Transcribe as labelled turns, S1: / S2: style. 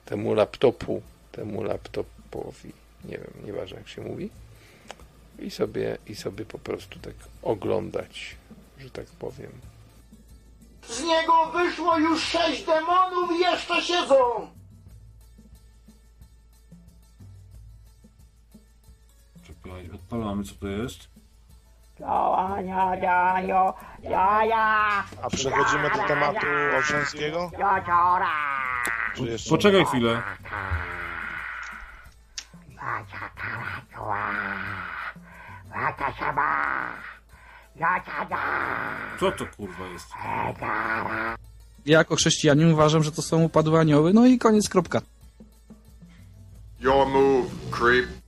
S1: temu laptopowi, nie wiem, nieważne jak się mówi, i sobie po prostu tak oglądać, że tak powiem.
S2: Z niego wyszło już 6 demonów i jeszcze siedzą!
S3: Czekaj, odpalamy, co to jest?
S4: A przechodzimy do tematu Olszańskiego? Czy jeszcze
S3: Poczekaj chwilę. Co to kurwa jest?
S5: Ja jako chrześcijanin uważam, że to są upadłe anioły, no i koniec, kropka.
S6: Your move, creep.